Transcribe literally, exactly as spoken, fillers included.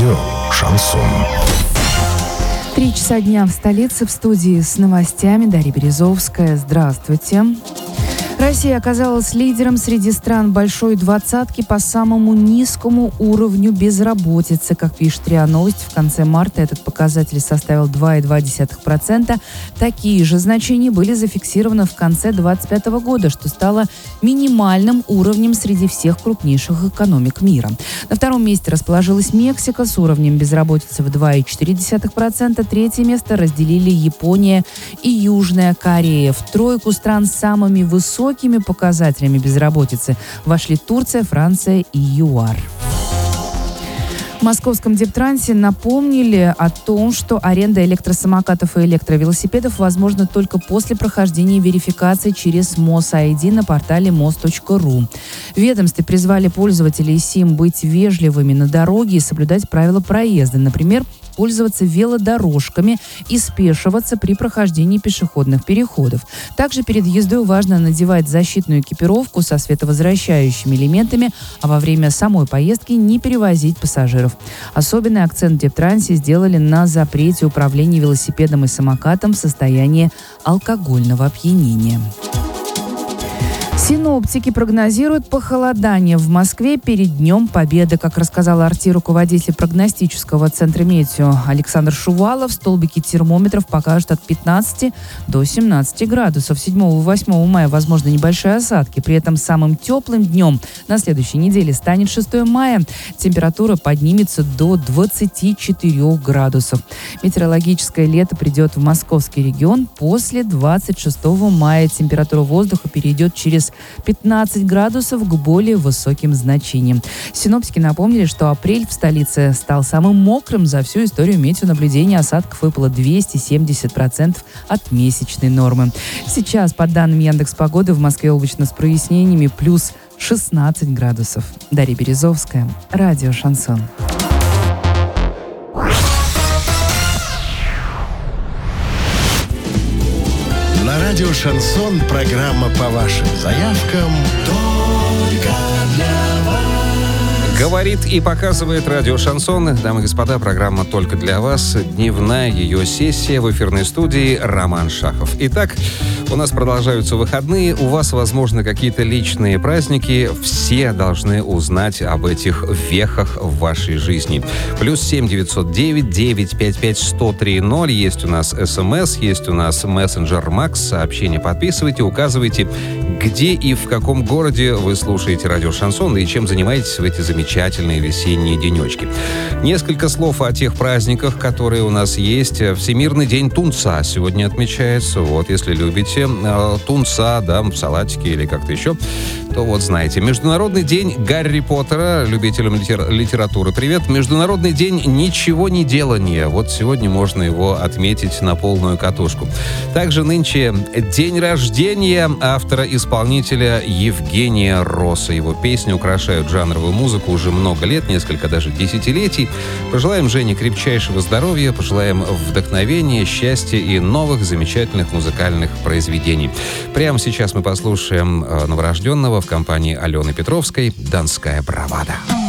Радио «Шансон». Три часа дня в столице, в студии с новостями Дарья Березовская. Здравствуйте. Россия оказалась лидером среди стран большой двадцатки по самому низкому уровню безработицы. Как пишет РИА Новости, в конце марта этот показатель составил два целых две десятых процента. Такие же значения были зафиксированы в конце две тысячи двадцать пятого года, что стало минимальным уровнем среди всех крупнейших экономик мира. На втором месте расположилась Мексика с уровнем безработицы в два целых четыре десятых процента. Третье место разделили Япония и Южная Корея. В тройку стран с самыми высокими Высокими показателями безработицы вошли Турция, Франция и ЮАР. В московском Дептрансе напомнили о том, что аренда электросамокатов и электровелосипедов возможна только после прохождения верификации через МОС-ай ди на портале мос точка ру. В ведомстве призвали пользователей СИМ быть вежливыми на дороге и соблюдать правила проезда. Например, пользоваться велодорожками и спешиваться при прохождении пешеходных переходов. Также перед ездой важно надевать защитную экипировку со световозвращающими элементами, а во время самой поездки не перевозить пассажиров. Особенный акцент в Дептрансе сделали на запрете управления велосипедом и самокатом в состоянии алкогольного опьянения. Синоптики прогнозируют похолодание в Москве перед Днем Победы. Как рассказал РТ руководитель прогностического центра метео Александр Шувалов, столбики термометров покажут от пятнадцати до семнадцати градусов. седьмого и восьмого мая возможны небольшие осадки. При этом самым теплым днем на следующей неделе станет шестого мая. Температура поднимется до двадцати четырёх градусов. Метеорологическое лето придет в московский регион после двадцать шестого мая. Температура воздуха перейдет через пятнадцать градусов к более высоким значениям. Синоптики напомнили, что апрель в столице стал самым мокрым за всю историю метеонаблюдения. Осадков выпало двести семьдесят процентов от месячной нормы. Сейчас, по данным Яндекс.Погоды, в Москве облачно с прояснениями, плюс шестнадцать градусов. Дарья Березовская, радио «Шансон». На радио «Шансон» программа по вашим заявкам только для вас. Говорит и показывает радио «Шансон». Дамы и господа, программа «Только для вас». Дневная ее сессия в эфирной студии Роман Шахов. Итак, у нас продолжаются выходные. У вас, возможно, какие-то личные праздники. Все должны узнать об этих вехах в вашей жизни. Плюс семь девятьсот девять девятьсот пятьдесят пять сто три ноль. Есть у нас СМС, есть у нас мессенджер Макс. Сообщения подписывайте, указывайте, где и в каком городе вы слушаете радио «Шансон» и чем занимаетесь в эти замечательные весенние денечки. Несколько слов о тех праздниках, которые у нас есть. Всемирный день тунца сегодня отмечается. Вот, если любите э, тунца, да, в салатике или как-то еще, то вот знаете. Международный день Гарри Поттера, любителям литер- литературы. Привет. Международный день ничего не делания. Вот сегодня можно его отметить на полную катушку. Также нынче день рождения автора-исполнителя Евгения Росса. Его песни украшают жанровую музыку уже много лет, несколько даже десятилетий. Пожелаем Жене крепчайшего здоровья, пожелаем вдохновения, счастья и новых замечательных музыкальных произведений. Прямо сейчас мы послушаем новорожденного в компании Алены Петровской «Донская бравада».